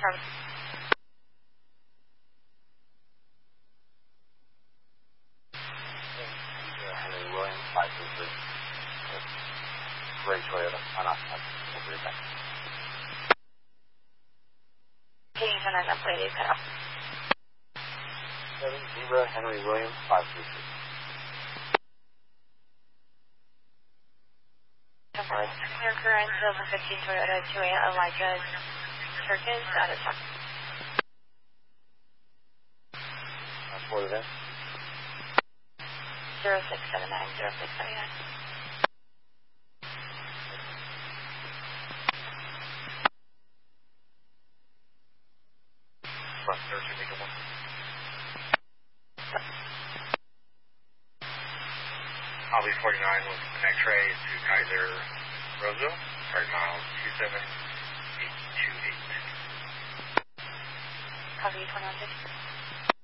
Henry Williams, 533. Gray Toyota, on occupied. We'll be back. Can you turn on that plate? Cut off. 7 Zebra Henry Williams, 533. Clear current, Silver 15 Toyota 28 Elijah Turkish, out of stock. For the 0679, 0679. Bus 13, make it 1. I'll be 49 with an X-ray to Kaiser Roseville, start miles 27828. Copy 2150.